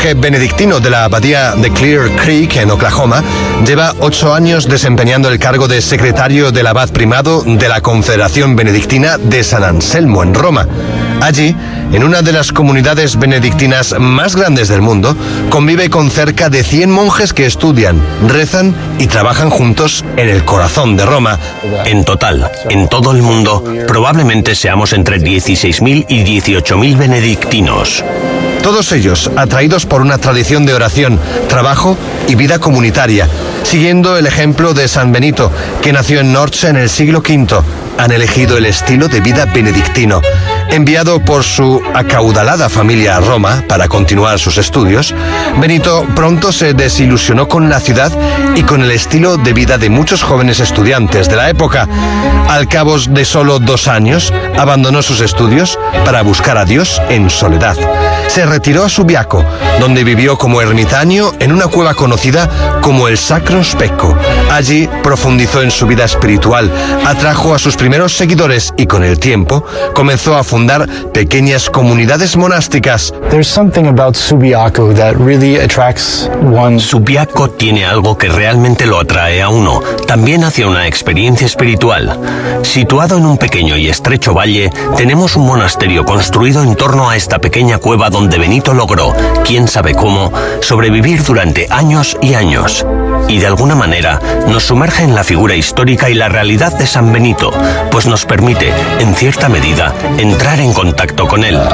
monje benedictino de la abadía de Clear Creek, en Oklahoma, lleva 8 años desempeñando el cargo de secretario del abad primado de la Confederación Benedictina de San Anselmo, en Roma. Allí, en una de las comunidades benedictinas más grandes del mundo, convive con cerca de 100 monjes que estudian, rezan y trabajan juntos en el corazón de Roma. En total, en todo el mundo, probablemente seamos entre 16.000 y 18.000 benedictinos. Todos ellos atraídos por una tradición de oración, trabajo y vida comunitaria, siguiendo el ejemplo de San Benito, que nació en Norcia en el siglo V. Han elegido el estilo de vida benedictino. Enviado por su acaudalada familia a Roma para continuar sus estudios, Benito pronto se desilusionó con la ciudad y con el estilo de vida de muchos jóvenes estudiantes de la época. Al cabo de solo 2 años, abandonó sus estudios para buscar a Dios en soledad. Se retiró a Subiaco, donde vivió como ermitaño en una cueva conocida como el Sacro Specco. Allí profundizó en su vida espiritual, atrajo a sus primeros seguidores y con el tiempo comenzó a fundar pequeñas comunidades monásticas. Subiaco tiene algo que realmente lo atrae a uno, también hacia una experiencia espiritual. Situado en un pequeño y estrecho valle, tenemos un monasterio construido en torno a esta pequeña cueva donde Benito logró, quién sabe cómo, sobrevivir durante años y años. Y de alguna manera nos sumerge en la figura histórica y la realidad de San Benito, pues nos permite, en cierta medida, entrar en contacto con él.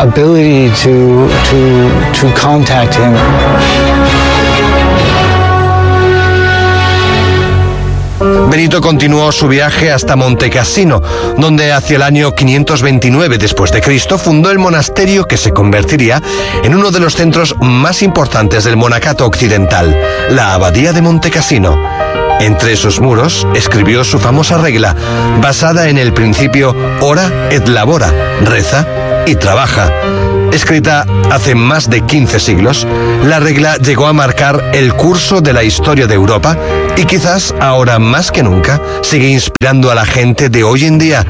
Benito continuó su viaje hasta Montecassino, donde hacia el año 529 después de Cristo fundó el monasterio que se convertiría en uno de los centros más importantes del monacato occidental, la abadía de Montecassino. Entre sus muros escribió su famosa regla, basada en el principio ora et labora, reza y trabaja. Escrita hace más de 15 siglos, la regla llegó a marcar el curso de la historia de Europa y quizás ahora más que nunca sigue inspirando a la gente de hoy en día.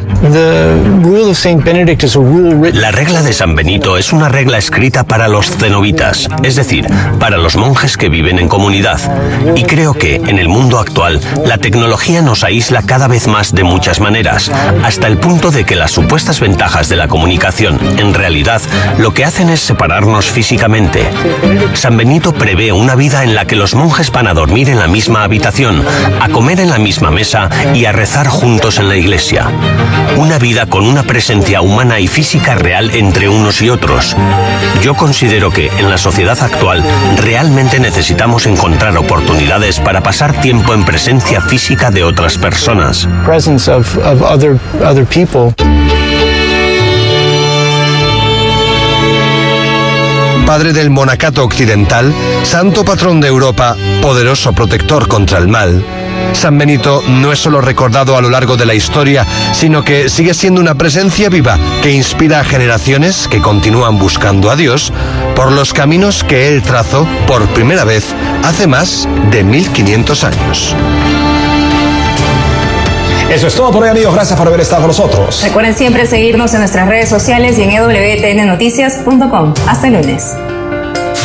La regla de San Benito es una regla escrita para los cenobitas, es decir, para los monjes que viven en comunidad. Y creo que, en el mundo actual, la tecnología nos aísla cada vez más de muchas maneras, hasta el punto de que las supuestas ventajas de la comunicación, en realidad, lo que hacen es separarnos físicamente. San Benito prevé una vida en la que los monjes van a dormir en la misma habitación, a comer en la misma mesa y a rezar juntos en la iglesia. Una vida con una presencia humana y física real entre unos y otros. Yo considero que, en la sociedad actual, realmente necesitamos encontrar oportunidades para pasar tiempo en presencia física de otras personas. Padre del monacato occidental, santo patrón de Europa, poderoso protector contra el mal, San Benito no es solo recordado a lo largo de la historia, sino que sigue siendo una presencia viva que inspira a generaciones que continúan buscando a Dios por los caminos que él trazó por primera vez hace más de 1500 años. Eso es todo por hoy, amigos. Gracias por haber estado con nosotros. Recuerden siempre seguirnos en nuestras redes sociales y en ewtnnoticias.com. Hasta el lunes.